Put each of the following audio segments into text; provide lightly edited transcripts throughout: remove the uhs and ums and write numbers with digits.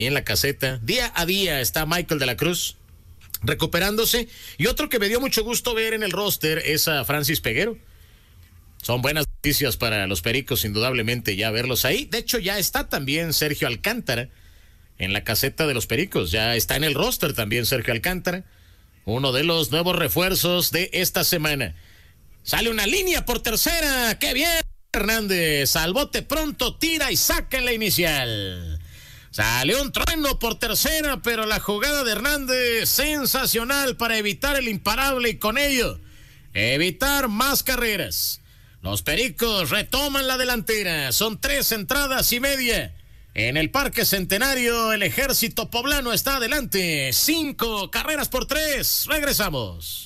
y en la caseta. Día a día está Michael de la Cruz recuperándose. Y otro que me dio mucho gusto ver en el roster es a Francis Peguero. Son buenas noticias para los Pericos, indudablemente, ya verlos ahí. De hecho, ya está también Sergio Alcántara en la caseta de los Pericos. Ya está en el roster también Sergio Alcántara, uno de los nuevos refuerzos de esta semana. Sale una línea por tercera. ¡Qué bien! Hernández, al bote pronto, tira y saca en la inicial. Salió un trueno por tercera, pero la jugada de Hernández, sensacional para evitar el imparable y con ello evitar más carreras. Los Pericos retoman la delantera. Son 3 entradas y media. En el Parque Centenario, el ejército poblano está adelante. 5 carreras por 3. Regresamos.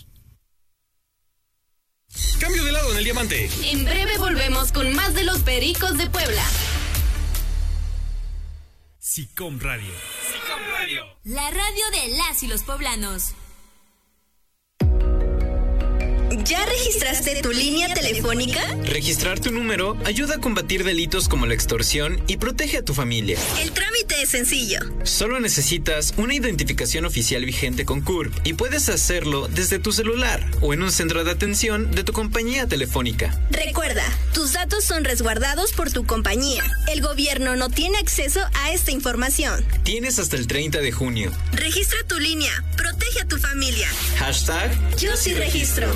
Cambio de lado en el diamante. En breve volvemos con más de los Pericos de Puebla. SICOM Radio. SICOM Radio. La radio de las y los poblanos. ¿Ya registraste tu línea telefónica? Registrar tu número ayuda a combatir delitos como la extorsión y protege a tu familia. El trámite es sencillo. Solo necesitas una identificación oficial vigente con CURP y puedes hacerlo desde tu celular o en un centro de atención de tu compañía telefónica. Recuerda, tus datos son resguardados por tu compañía. El gobierno no tiene acceso a esta información. Tienes hasta el 30 de junio. Registra tu línea, protege a tu familia. # Yo sí registro.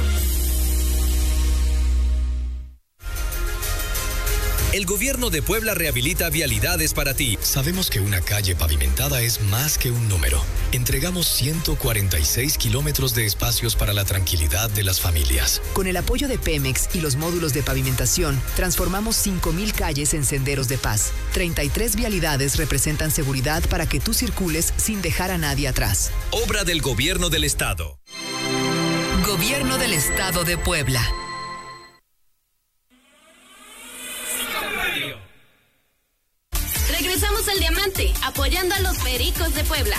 El gobierno de Puebla rehabilita vialidades para ti. Sabemos que una calle pavimentada es más que un número. Entregamos 146 kilómetros de espacios para la tranquilidad de las familias. Con el apoyo de Pemex y los módulos de pavimentación, transformamos 5,000 calles en senderos de paz. 33 vialidades representan seguridad para que tú circules sin dejar a nadie atrás. Obra del Gobierno del Estado. Gobierno del Estado de Puebla. Regresamos al diamante, apoyando a los Pericos de Puebla.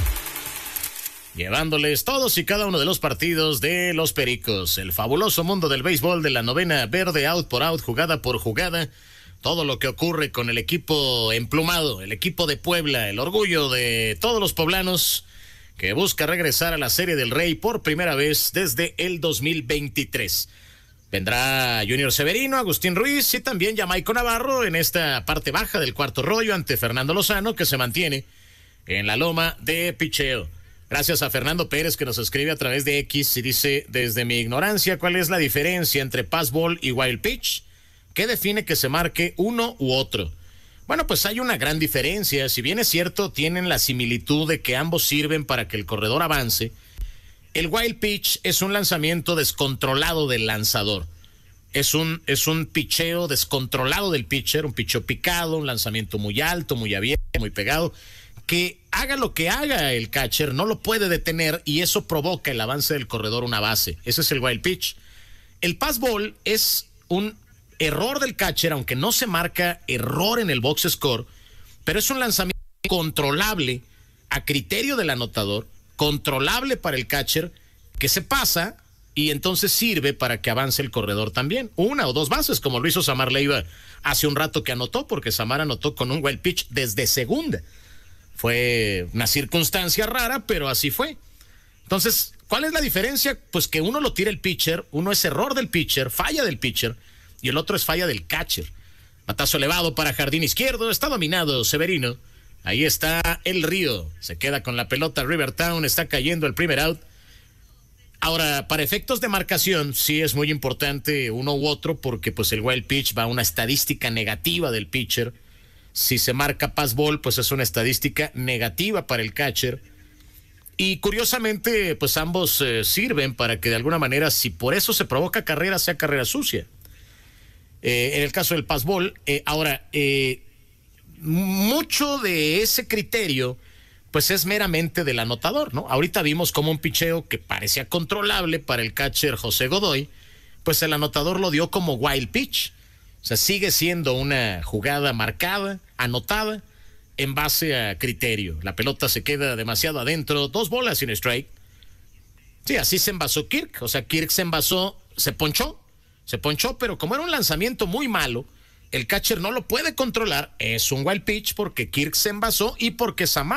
Llevándoles todos y cada uno de los partidos de los Pericos. El fabuloso mundo del béisbol de la novena verde, out por out, jugada por jugada. Todo lo que ocurre con el equipo emplumado, el equipo de Puebla, el orgullo de todos los poblanos que busca regresar a la Serie del Rey por primera vez desde el 2023. Vendrá Junior Severino, Agustín Ruiz y también Jamaico Navarro en esta parte baja del cuarto rollo ante Fernando Lozano, que se mantiene en la loma de picheo. Gracias a Fernando Pérez, que nos escribe a través de X y dice: desde mi ignorancia, ¿cuál es la diferencia entre pass ball y wild pitch? ¿Qué define que se marque uno u otro? Bueno, pues hay una gran diferencia. Si bien es cierto, tienen la similitud de que ambos sirven para que el corredor avance. El wild pitch es un lanzamiento descontrolado del lanzador. Es un picheo descontrolado del pitcher, un picheo picado, un lanzamiento muy alto, muy abierto, muy pegado, que haga lo que haga el catcher, no lo puede detener y eso provoca el avance del corredor una base. Ese es el wild pitch. El pass ball es un error del catcher, aunque no se marca error en el box score, pero es un lanzamiento controlable a criterio del anotador, controlable para el catcher, que se pasa y entonces sirve para que avance el corredor también. 1 o 2 bases, como lo hizo Samar Leiva hace un rato que anotó, porque Samar anotó con un wild pitch desde segunda. Fue una circunstancia rara, pero así fue. Entonces, ¿cuál es la diferencia? Pues que uno lo tira el pitcher, uno es error del pitcher, falla del pitcher, y el otro es falla del catcher. Batazo elevado para jardín izquierdo, está dominado Severino. Ahí está el Río, se queda con la pelota Rivertown, está cayendo el primer out. Ahora, para efectos de marcación, sí es muy importante uno u otro, porque pues el wild pitch va a una estadística negativa del pitcher. Si se marca pass ball, pues es una estadística negativa para el catcher. Y curiosamente, pues ambos sirven para que de alguna manera, si por eso se provoca carrera, sea carrera sucia. En el caso del pass ball, mucho de ese criterio pues es meramente del anotador, ¿no? Ahorita vimos como un picheo que parecía controlable para el catcher José Godoy, pues el anotador lo dio como wild pitch. O sea, sigue siendo una jugada marcada, anotada, en base a criterio. La pelota se queda demasiado adentro, 2 bolas sin strike. Sí, así se envasó Kirk. O sea, Kirk se envasó, se ponchó, pero como era un lanzamiento muy malo, el catcher no lo puede controlar. Es un wild pitch porque Kirk se envasó y porque Samar